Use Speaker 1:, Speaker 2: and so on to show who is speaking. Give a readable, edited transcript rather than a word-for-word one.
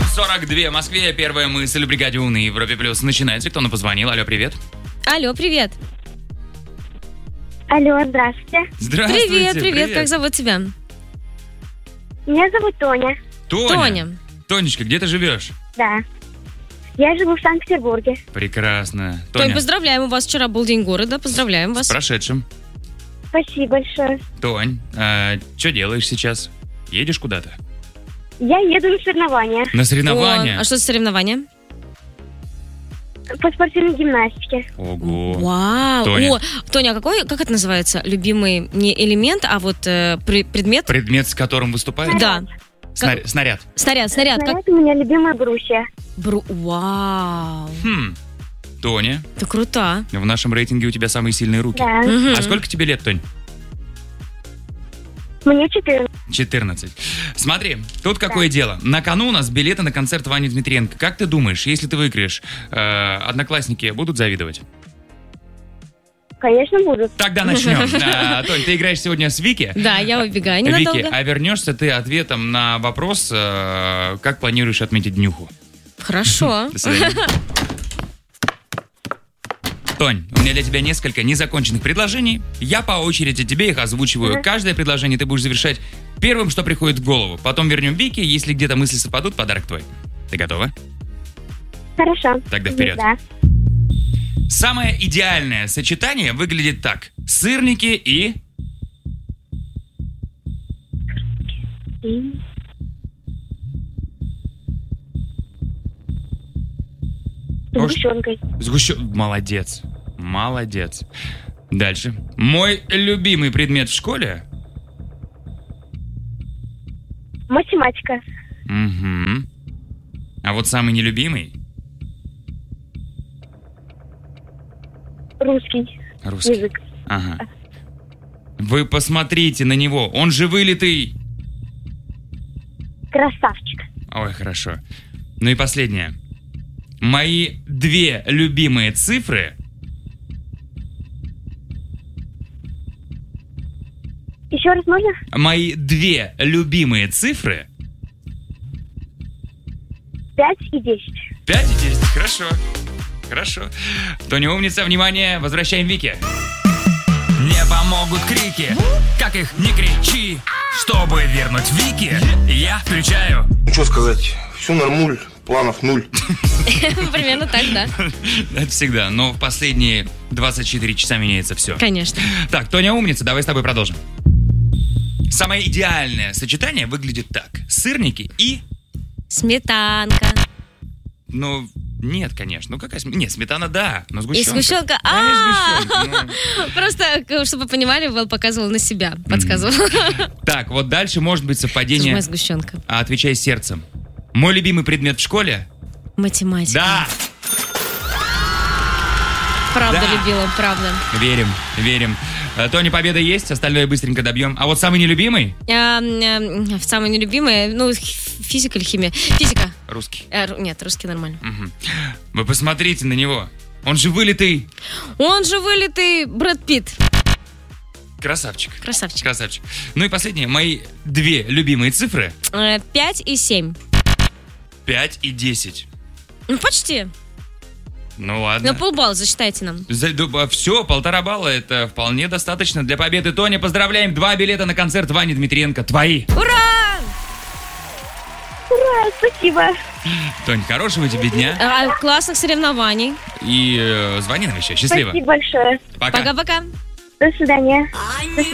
Speaker 1: 7:42 в Москве. Первая мысль в бригаде У на Европе Плюс начинается. Кто нам позвонил? Алло, привет.
Speaker 2: Алло, привет.
Speaker 3: Алло, здравствуйте.
Speaker 1: Здравствуйте.
Speaker 2: Привет. Как зовут тебя?
Speaker 3: Меня зовут Тоня.
Speaker 2: Тоня.
Speaker 1: Тонечка, где ты живешь?
Speaker 3: Да. Я живу в Санкт-Петербурге.
Speaker 1: Прекрасно.
Speaker 2: Тонь, поздравляем, у вас вчера был день города, поздравляем вас.
Speaker 1: С прошедшим.
Speaker 3: Спасибо большое.
Speaker 1: Тонь, что делаешь сейчас? Едешь куда-то?
Speaker 3: Я еду на соревнования
Speaker 1: На соревнования?
Speaker 2: А что за соревнования?
Speaker 3: по спортивной гимнастике.
Speaker 1: Ого.
Speaker 2: Вау.
Speaker 1: Тоня.
Speaker 2: Тоня, а как это называется? Любимый не элемент, а вот предмет?
Speaker 1: Предмет, с которым выступаешь?
Speaker 2: Да.
Speaker 1: Снаряд.
Speaker 2: Снаряд. Как?
Speaker 3: У меня любимая брусья.
Speaker 2: Вау.
Speaker 1: Тоня,
Speaker 2: Ты крута.
Speaker 1: в нашем рейтинге у тебя самые сильные руки.
Speaker 3: Да.
Speaker 1: А сколько тебе лет, Тонь?
Speaker 3: Мне 14.
Speaker 1: 14. Смотри, тут какое дело. На кону у нас билеты на концерт Вани Дмитриенко. Как ты думаешь, если ты выиграешь, одноклассники будут завидовать?
Speaker 3: Конечно, будут.
Speaker 1: Тогда начнем. Тонь, ты играешь сегодня с Вики.
Speaker 2: Да, я убегаю ненадолго.
Speaker 1: Вики, а вернешься ты ответом на вопрос, как планируешь отметить днюху?
Speaker 2: Хорошо.
Speaker 1: До свидания. Тонь, у меня для тебя несколько незаконченных предложений. Я по очереди тебе их озвучиваю. Каждое предложение ты будешь завершать первым, что приходит в голову. Потом вернем Вике. Если где-то мысли совпадут, подарок твой. Ты готова?
Speaker 3: Хорошо.
Speaker 1: Тогда вперед.
Speaker 3: Да.
Speaker 1: Самое идеальное сочетание выглядит так. Сырники и...
Speaker 3: Сгущенкой.
Speaker 1: Молодец. Молодец. Дальше. Мой любимый предмет в школе?
Speaker 3: Математика.
Speaker 1: Угу. А вот самый нелюбимый?
Speaker 3: Русский язык.
Speaker 1: Ага. Вы посмотрите на него. Он же вылитый.
Speaker 3: Красавчик.
Speaker 1: Ой, хорошо. Ну и последнее. Мои две любимые цифры.
Speaker 3: Еще раз можно?
Speaker 1: Мои две любимые цифры.
Speaker 3: 5 и 10.
Speaker 1: 5 и 10. Хорошо. Хорошо. Тоня умница, внимание, возвращаем Вике. Не помогут крики, как их не кричи. Чтобы вернуть Вике, я включаю.
Speaker 4: Ну что сказать, все нормуль, планов нуль.
Speaker 2: Примерно так, да.
Speaker 1: Это всегда, но в последние 24 часа меняется все.
Speaker 2: Конечно.
Speaker 1: Так, Тоня умница, давай с тобой продолжим. Самое идеальное сочетание выглядит так. Сырники и...
Speaker 2: Сметанка.
Speaker 1: Ну, нет, конечно. Ну, какая сметана? Нет, сметана, да, но сгущенка.
Speaker 2: И сгущенка. Просто, чтобы вы понимали, Вэл показывал на себя, подсказывал.
Speaker 1: Так, вот дальше может быть совпадение.
Speaker 2: Моя сгущенка.
Speaker 1: Отвечай сердцем. Мой любимый предмет в школе?
Speaker 2: Математика.
Speaker 1: Да!
Speaker 2: Правда
Speaker 1: Да.
Speaker 2: любила, правда.
Speaker 1: Верим. Тоня, победа есть, остальное быстренько добьем. А вот самый нелюбимый?
Speaker 2: Самое нелюбимое, физика или химия? Физика.
Speaker 1: Русский.
Speaker 2: Нет, русский нормально.
Speaker 1: Вы посмотрите на него. Он же вылитый.
Speaker 2: Он же вылитый Брэд Питт.
Speaker 1: Красавчик.
Speaker 2: Красавчик.
Speaker 1: Ну и последнее. Мои две любимые цифры.
Speaker 2: 5 и 7.
Speaker 1: 5 и 10.
Speaker 2: Ну, почти.
Speaker 1: Ну ладно.
Speaker 2: На полбалла засчитайте нам.
Speaker 1: Все, 1,5 балла. Это вполне достаточно для победы. Тоня, поздравляем. 2 билета на концерт Вани Дмитриенко. Твои.
Speaker 2: Ура!
Speaker 3: Ура, спасибо.
Speaker 1: Тонь, хорошего тебе дня.
Speaker 2: Классных соревнований.
Speaker 1: И звони нам еще. Счастливо.
Speaker 3: Спасибо большое.
Speaker 1: Пока.
Speaker 2: Пока-пока.
Speaker 3: До свидания.